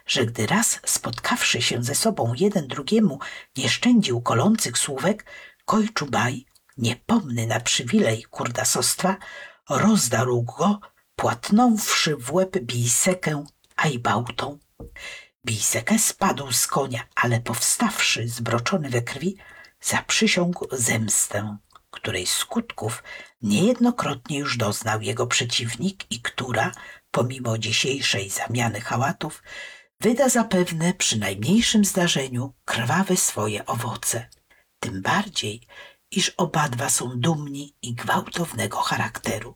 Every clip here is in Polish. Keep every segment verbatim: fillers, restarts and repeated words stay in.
że gdy raz spotkawszy się ze sobą jeden drugiemu nie szczędził kolących słówek, Kojczubaj, niepomny na przywilej kurdasostwa, rozdarł go, płatnąwszy w łeb Bijsekę ajbałtą. Bijseke spadł z konia, ale powstawszy, zbroczony we krwi, zaprzysiągł zemstę, której skutków niejednokrotnie już doznał jego przeciwnik i która, pomimo dzisiejszej zamiany hałatów, wyda zapewne przy najmniejszym zdarzeniu krwawe swoje owoce. Tym bardziej, iż obadwa są dumni i gwałtownego charakteru.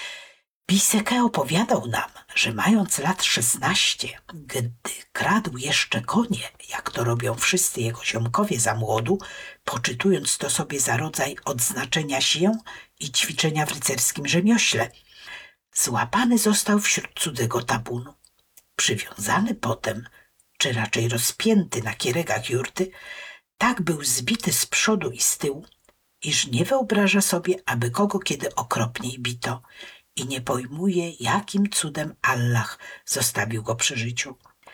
Bijseke opowiadał nam, że mając lat szesnaście, gdy kradł jeszcze konie, jak to robią wszyscy jego ziomkowie za młodu, poczytując to sobie za rodzaj odznaczenia się i ćwiczenia w rycerskim rzemiośle, złapany został wśród cudzego tabunu. Przywiązany potem, czy raczej rozpięty na kieregach jurty, tak był zbity z przodu i z tyłu, iż nie wyobraża sobie, aby kogo kiedy okropniej bito i nie pojmuje, jakim cudem Allah zostawił go przy życiu.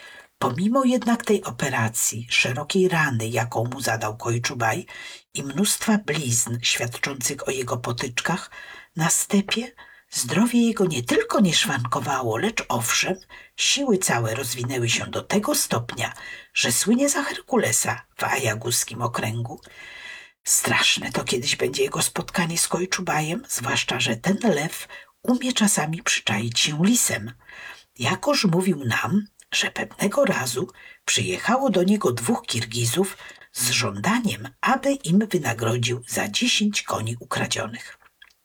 Pomimo jednak tej operacji, szerokiej rany, jaką mu zadał Kojczubaj i mnóstwa blizn świadczących o jego potyczkach, na stepie zdrowie jego nie tylko nie szwankowało, lecz owszem, siły całe rozwinęły się do tego stopnia, że słynie za Herkulesa w ajaguskim okręgu. Straszne to kiedyś będzie jego spotkanie z Kojczubajem, zwłaszcza że ten lew umie czasami przyczaić się lisem. Jakoż mówił nam, że pewnego razu przyjechało do niego dwóch Kirgizów z żądaniem, aby im wynagrodził za dziesięć koni ukradzionych.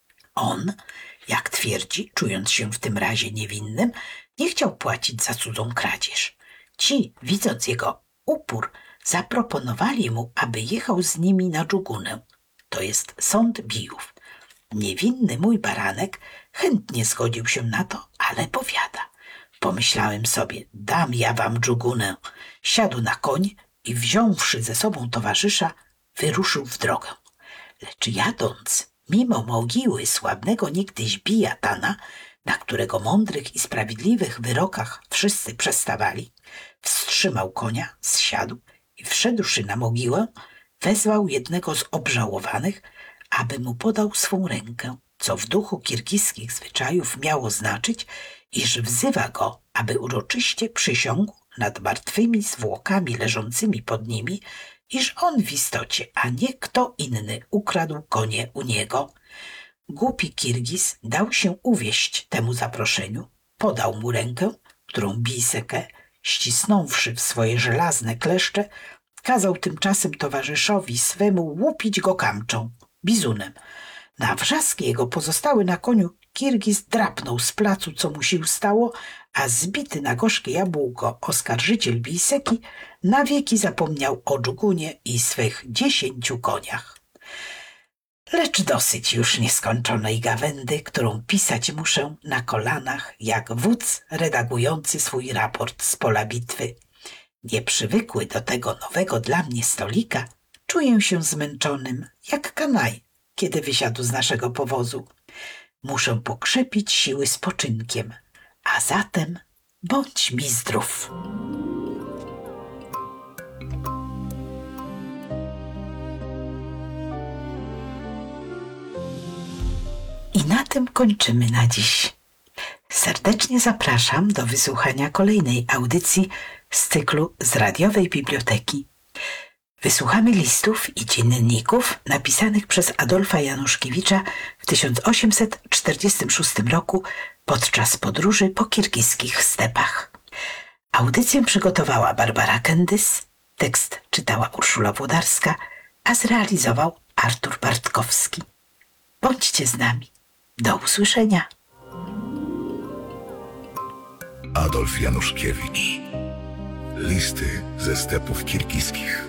On, jak twierdzi, czując się w tym razie niewinnym, nie chciał płacić za cudzą kradzież. Ci, widząc jego upór, zaproponowali mu, aby jechał z nimi na dżugunę, to jest sąd bijów. Niewinny mój baranek chętnie zgodził się na to, ale powiada. Pomyślałem sobie, dam ja wam dżugunę. Siadł na koń i wziąwszy ze sobą towarzysza, wyruszył w drogę. Lecz jadąc, mimo mogiły sławnego niegdyś bijatana, na którego mądrych i sprawiedliwych wyrokach wszyscy przestawali, wstrzymał konia, zsiadł i wszedłszy na mogiłę, wezwał jednego z obżałowanych, aby mu podał swą rękę, co w duchu kirgiskich zwyczajów miało znaczyć, iż wzywa go, aby uroczyście przysiągł nad martwymi zwłokami leżącymi pod nimi, iż on w istocie, a nie kto inny ukradł konie u niego. Głupi Kirgiz dał się uwieść temu zaproszeniu, podał mu rękę, którą Bijseke, ścisnąwszy w swoje żelazne kleszcze, kazał tymczasem towarzyszowi swemu łupić go kamczą, bizunem. Na wrzaski jego pozostały na koniu Kirgiz drapnął z placu, co mu sił stało, a zbity na gorzkie jabłko oskarżyciel Bijseki na wieki zapomniał o dżugunie i swych dziesięciu koniach. Lecz dosyć już nieskończonej gawędy, którą pisać muszę na kolanach, jak wódz redagujący swój raport z pola bitwy. Nieprzywykły do tego nowego dla mnie stolika, czuję się zmęczonym, jak kanaj, kiedy wysiadł z naszego powozu. Muszę pokrzepić siły spoczynkiem, a zatem bądź mi zdrów. I na tym kończymy na dziś. Serdecznie zapraszam do wysłuchania kolejnej audycji z cyklu z radiowej biblioteki. Wysłuchamy listów i dzienników napisanych przez Adolfa Januszkiewicza w tysiąc osiemset czterdziestym szóstym roku podczas podróży po kirgiskich stepach. Audycję przygotowała Barbara Kendys, tekst czytała Urszula Włodarska, a zrealizował Artur Bartkowski. Bądźcie z nami. Do usłyszenia. Adolf Januszkiewicz. Listy ze stepów kirgiskich.